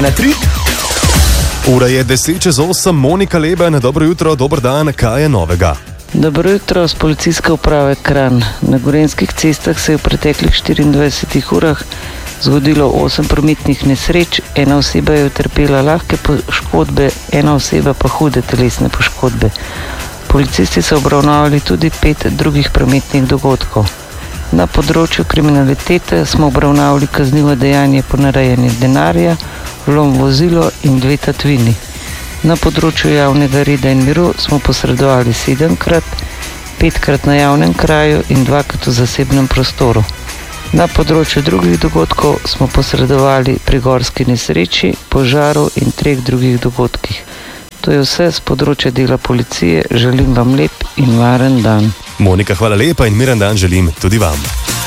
Na 3. Ura je 10:08, Monika Leben, dobro jutro, dober dan, kaj je novega? Dobro jutro z policijske uprave Kranj. Na gorenjskih cestah se je v preteklih 24 urah zgodilo 8 prometnih nesreč, ena oseba je utrpela lahke poškodbe, ena oseba pa hude telesne poškodbe. Policisti so obravnavali tudi 5 drugih prometnih dogodkov. Na področju kriminalitete smo obravnavali kaznivo dejanje ponarejanja denarja, vlom vozilo in 2 tatvini. Na področju javnega reda in miru smo posredovali 7-krat, 5-krat na javnem kraju in 2-krat v zasebnem prostoru. Na področju drugih dogodkov smo posredovali pri gorski nesreči, požaru in 3 drugih dogodkih. To je vse z področja dela policije. Želim vam lep in varen dan. Monika, hvala lepa in miren dan želim tudi vam.